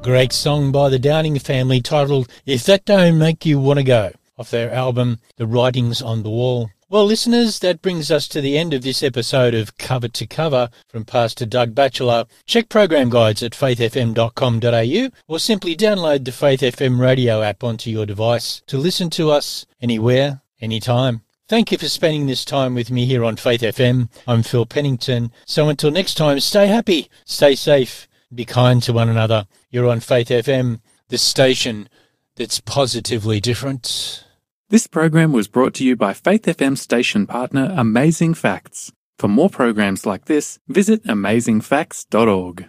great song by the Downing Family titled If That Don't Make You Wanna Go, off their album The Writings on the Wall. Well, listeners, that brings us to the end of this episode of Cover to Cover from Pastor Doug Batchelor. Check program guides at faithfm.com.au or simply download the Faith FM radio app onto your device to listen to us anywhere, anytime. Thank you for spending this time with me here on Faith FM. I'm Phil Pennington. So until next time, stay happy, stay safe, be kind to one another. You're on Faith FM, the station that's positively different. This program was brought to you by Faith FM station partner Amazing Facts. For more programs like this, visit amazingfacts.org.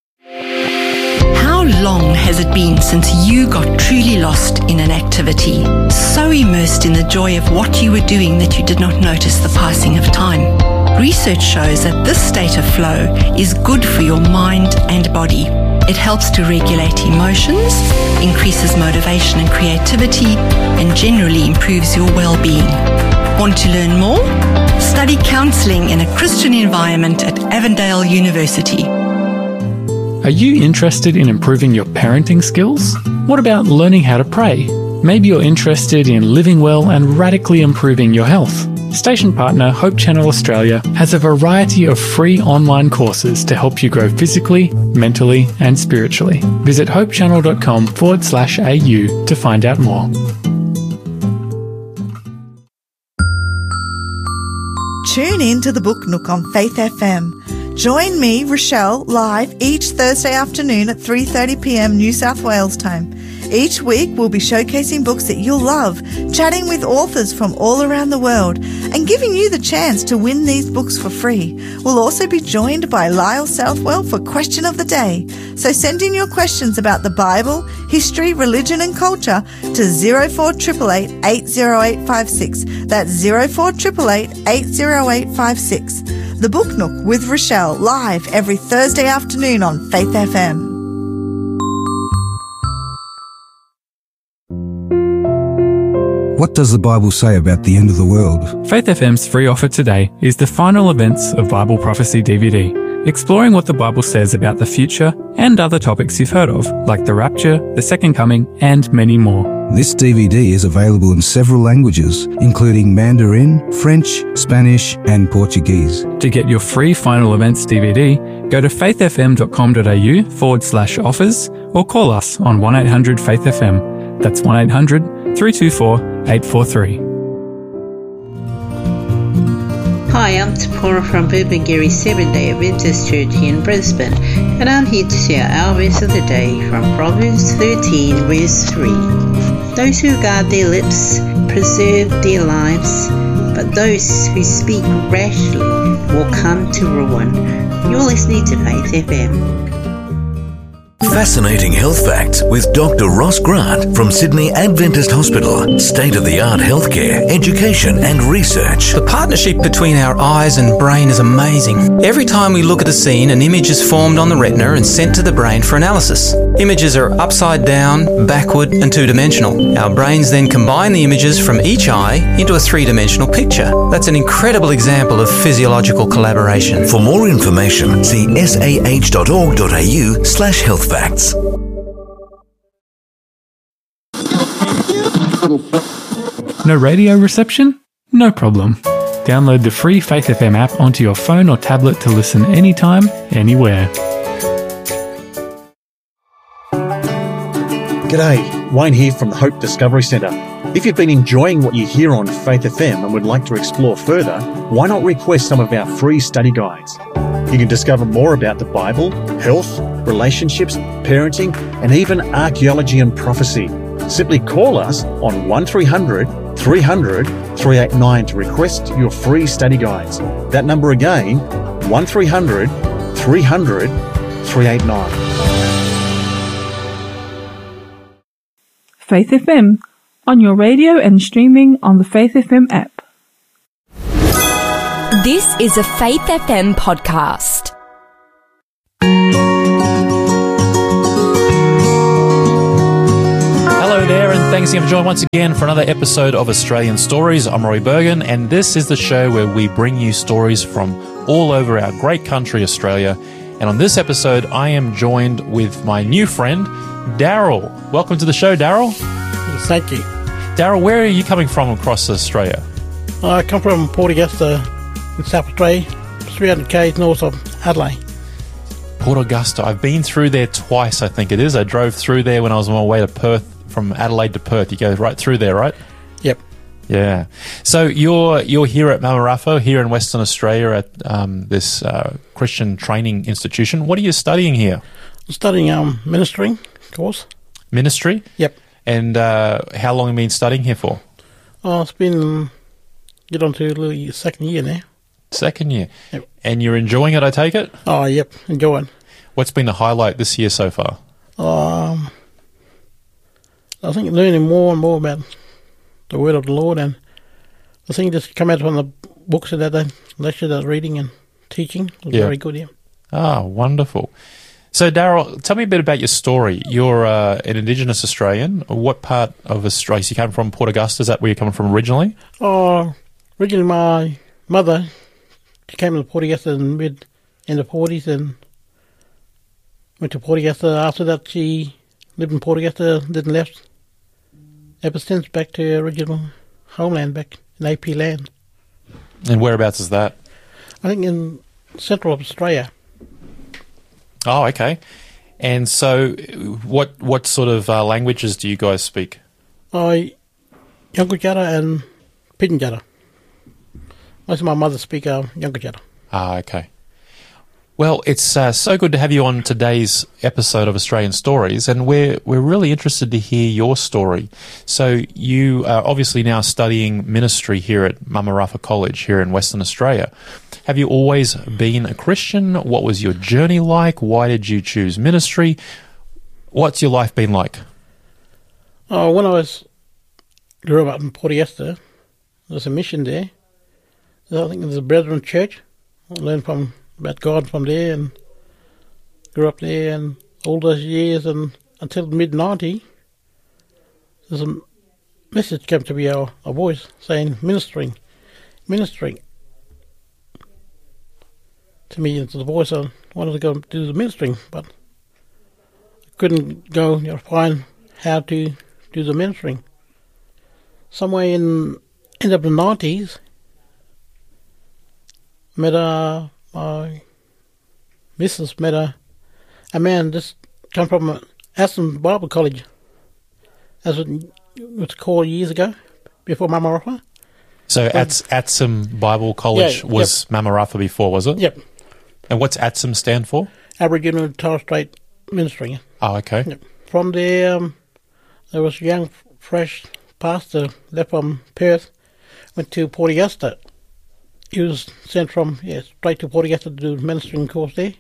How long has it been since you got truly lost in an activity, so immersed in the joy of what you were doing that you did not notice the passing of time? Research shows that this state of flow is good for your mind and body. It helps to regulate emotions, increases motivation and creativity, and generally improves your well-being. Want to learn more? Study counselling in a Christian environment at Avondale University. Are you interested in improving your parenting skills? What about learning how to pray? Maybe you're interested in living well and radically improving your health. Station partner Hope Channel Australia has a variety of free online courses to help you grow physically, mentally and spiritually. Visit hopechannel.com/au to find out more. Tune in to the Book Nook on Faith FM. Join me, Rochelle, live each Thursday afternoon at 3:30 p.m. New South Wales time. Each week we'll be showcasing books that you'll love, chatting with authors from all around the world, and giving you the chance to win these books for free. We'll also be joined by Lyle Southwell for Question of the Day. So send in your questions about the Bible, history, religion and culture to 0488 80856. That's 0488 80856. The Book Nook with Rochelle, live every Thursday afternoon on Faith FM. What does the Bible say about the end of the world? Faith FM's free offer today is the Final Events of Bible Prophecy DVD, exploring what the Bible says about the future and other topics you've heard of, like the rapture, the second coming, and many more. This DVD is available in several languages, including Mandarin, French, Spanish, and Portuguese. To get your free Final Events DVD, go to faithfm.com.au/offers or call us on 1-800-FAITH-FM. That's 1-800-324-843. Hi, I'm Tapora from Burpengary Seventh-day Adventist Church here in Brisbane, and I'm here to share our verse of the day from Proverbs 13, verse 3. Those who guard their lips preserve their lives, but those who speak rashly will come to ruin. You're listening to Faith FM. Fascinating health facts with Dr. Ross Grant from Sydney Adventist Hospital. State-of-the-art healthcare, education and research. The partnership between our eyes and brain is amazing. Every time we look at a scene, an image is formed on the retina and sent to the brain for analysis. Images are upside down, backward and two-dimensional. Our brains then combine the images from each eye into a three-dimensional picture. That's an incredible example of physiological collaboration. For more information, see sah.org.au/healthfacts. No radio reception? No problem. Download the free Faith FM app onto your phone or tablet to listen anytime, anywhere. G'day, Wayne here from the Hope Discovery Centre. If you've been enjoying what you hear on Faith FM and would like to explore further, why not request some of our free study guides? You can discover more about the Bible, health, relationships, parenting, and even archaeology and prophecy. Simply call us on 1300 300 389 to request your free study guides. That number again, 1300 300 389. Faith FM, on your radio and streaming on the Faith FM app. This is a Faith FM podcast. Hello there, and thanks again for joining once again for another episode of Australian Stories. I'm Roy Bergen, and this is the show where we bring you stories from all over our great country, Australia, And on this episode, I am joined with my new friend, Daryl. Welcome to the show, Daryl. Thank you. Daryl, where are you coming from across Australia? I come from Port Augusta in South Australia, 300 k's north of Adelaide. Port Augusta. I've been through there twice, I think it is. I drove through there when I was on my way to Perth, from Adelaide to Perth. You go right through there, right? Yep. Yeah. So you're here at Mama Rafa, here in Western Australia at this Christian training institution. What are you studying here? I'm studying ministering course. Ministry? Yep. And how long have you been studying here for? Oh, it's been get on to the second year now. Second year. Yep. And you're enjoying it, I take it? Oh, yep, enjoying. What's been the highlight this year so far? I think learning more and more about the word of the Lord, and the thing just come out from the books that the lecture that reading and teaching was very good, yeah. Ah, wonderful. So, Daryl, tell me a bit about your story. You're an Indigenous Australian. What part of Australia? So you came from Port Augusta. Is that where you're coming from originally? Originally my mother came to Port Augusta in the end of 40s and went to Port Augusta. After that, she lived in Port Augusta, didn't left ever since, back to her original homeland, back in AP land. And whereabouts is that? I think in central Australia. Oh, okay. And so what sort of languages do you guys speak? Yunkajarra and Pitjantjatjara. Most of my mother speak Yunkajarra. Ah, okay. Well, it's so good to have you on today's episode of Australian Stories, and we're really interested to hear your story. So you are obviously now studying ministry here at Mama Rafa College here in Western Australia. Have you always been a Christian? What was your journey like? Why did you choose ministry? What's your life been like? When I grew up in Port Augusta, there was a mission there. I think it was a Brethren Church. I learned about God from there and grew up there, and all those years and until mid-90, there's a message came to be our voice saying ministering to me. It's the voice. I wanted to go do the ministering, but I couldn't go find how to do the ministering. Somewhere in end of the 90s, met my missus met a man just come from Aston Bible College, as it was called years ago, before Mama Rafa. So Atsum Bible College was Mama Rafa before, was it? Yep. And what's Atsum stand for? Aboriginal and Torres Strait Ministry. Oh, okay. Yep. From there, there was a young, fresh pastor left from Perth, went to Port Augusta. He was sent from straight to Port Augusta to do the ministering course there.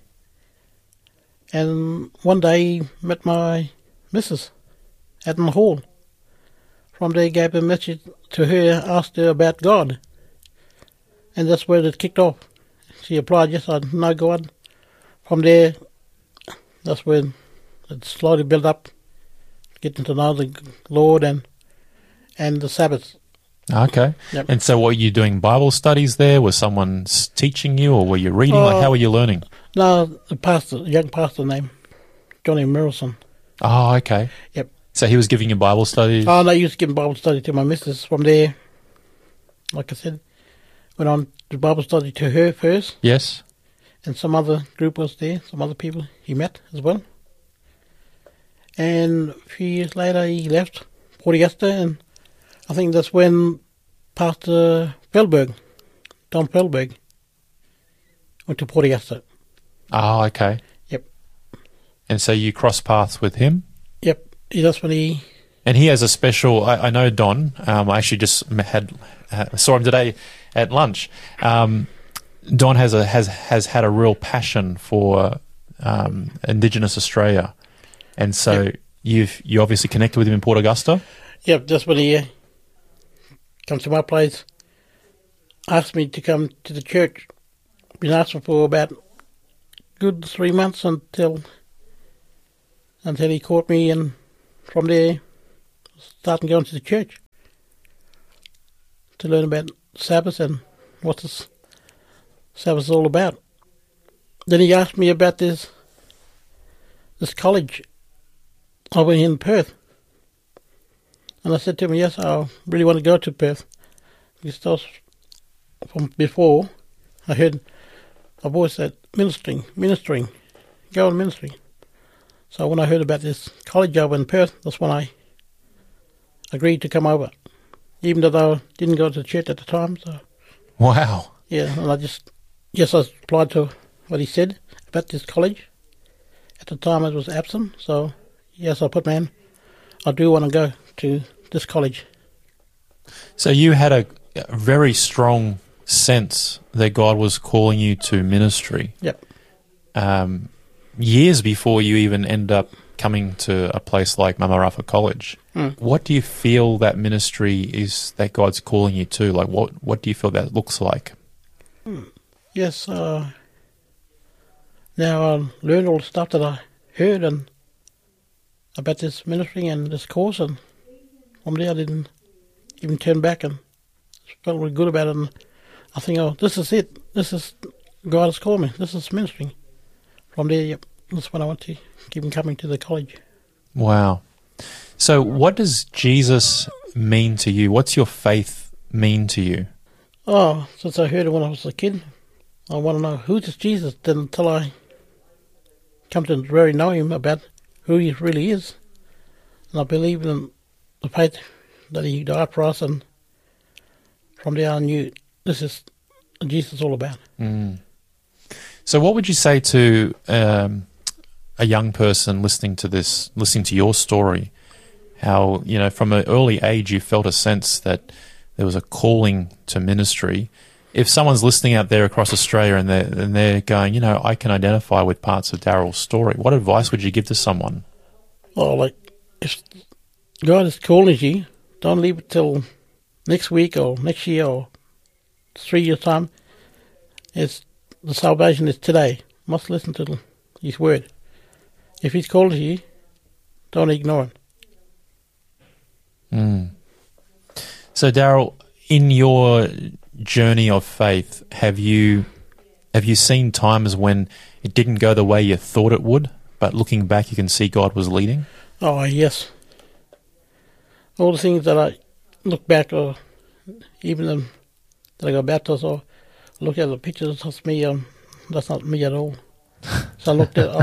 And one day he met my missus at the hall. From there he gave a message to her, asked her about God. And that's where it kicked off. She applied, yes, I know God. From there, that's when it slowly built up, getting to know the Lord and the Sabbath. Okay. Yep. And so were you doing Bible studies there? Was someone teaching you, or were you reading? How were you learning? No, the young pastor named Johnny Merrison. Oh, okay. Yep. So he was giving you Bible studies? Oh, no, he used to give Bible study to my missus. From there, like I said, went on to Bible study to her first. Yes. And some other group was there, some other people he met as well. And a few years later, he left Port Augusta, and I think that's when Pastor Feldberg, Don Feldberg, went to Port Augusta. Oh, okay. Yep. And so you cross paths with him? Yep. That's when he... And he has a special... I know Don. I actually just saw him today at lunch. Don has had a real passion for Indigenous Australia. And so you obviously connected with him in Port Augusta? Yep, that's when he comes to my place, asked me to come to the church. Been asking for about good 3 months until he caught me, and from there starting going to the church to learn about Sabbath and what this Sabbath is all about. then he asked me about this college over in Perth. And I said to him, yes, I really want to go to Perth. Because from before, I heard a voice said, ministering, go on ministry. So when I heard about this college over in Perth, that's when I agreed to come over. Even though I didn't go to church at the time. So. Wow. Yeah, and I applied to what he said about this college. At the time it was absent, so yes, I put my hand. I do want to go to this college. So you had a very strong sense that God was calling you to ministry. Yep. Years before you even end up coming to a place like Mama Rafa College. What do you feel that ministry is that God's calling you to? Like, what do you feel that looks like? Yes, now I learned all the stuff that I heard and about this ministry and this course, and from there I didn't even turn back and felt really good about it. And I think, oh, this is it. This is God has called me. This is ministry. From there, yep, that's when I want to keep coming to the college. Wow. So what does Jesus mean to you? What's your faith mean to you? Oh, since I heard it when I was a kid, I want to know who is Jesus until I come to really know him about who he really is. And I believe in the faith that he died for us, and from there I knew this is what Jesus is all about. So what would you say to a young person listening to your story, how, from an early age you felt a sense that there was a calling to ministry? If someone's listening out there across Australia and they're going, I can identify with parts of Daryl's story, what advice would you give to someone? Oh, like, if God is calling you, don't leave it till next week or next year or 3 years' time. The salvation is today. Must listen to his word. If he's called you, don't ignore it. So, Daryl, in your journey of faith, have you seen times when it didn't go the way you thought it would, but looking back you can see God was leading? Oh, yes. All the things that I look back, or even that I got baptized, or look at the pictures, that's me. That's not me at all. So I looked at,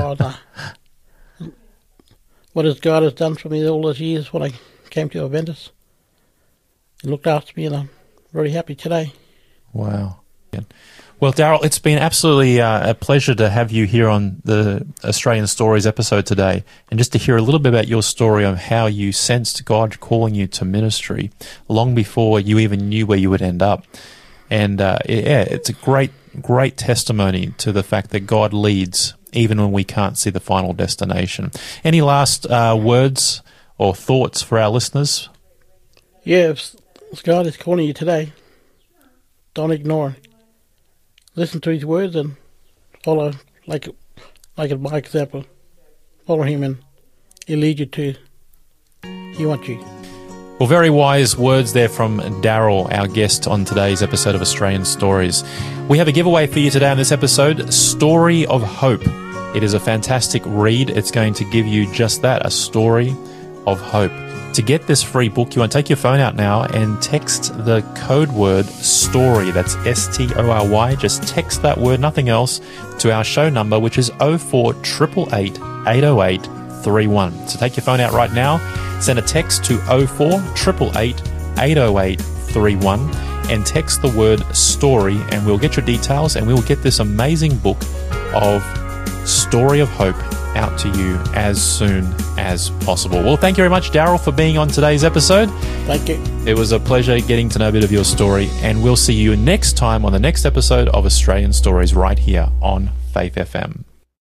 what has God has done for me all those years when I came to Adventist. He looked after me, and I'm very happy today. Wow. Well, Daryl, it's been absolutely a pleasure to have you here on the Australian Stories episode today, and just to hear a little bit about your story on how you sensed God calling you to ministry long before you even knew where you would end up. And it's a great testimony to the fact that God leads even when we can't see the final destination. Any last words or thoughts for our listeners? Yeah, if God is calling you today, don't ignore it. Listen to his words and follow, like my example. Follow him, and he'll lead you to he wants you. Well, very wise words there from Daryl, our guest on today's episode of Australian Stories. We have a giveaway for you today on this episode, Story of Hope. It is a fantastic read. It's going to give you just that, a story of hope. To get this free book, you want to take your phone out now and text the code word STORY, that's STORY, just text that word, nothing else, to our show number, which is 0488 808 31. So take your phone out right now, send a text to 0488 808 31 and text the word STORY, and we'll get your details and we'll get this amazing book of Story of Hope out to you as soon as possible. Well, thank you very much, Daryl, for being on today's episode. Thank you. It was a pleasure getting to know a bit of your story, and we'll see you next time on the next episode of Australian Stories right here on Faith FM.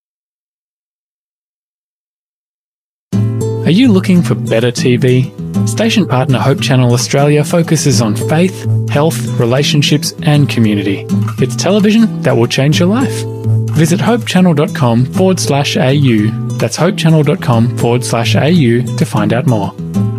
Are you looking for better TV? Station partner Hope Channel Australia focuses on faith, health, relationships and community. It's television that will change your life. Visit hopechannel.com/au. That's hopechannel.com/au to find out more.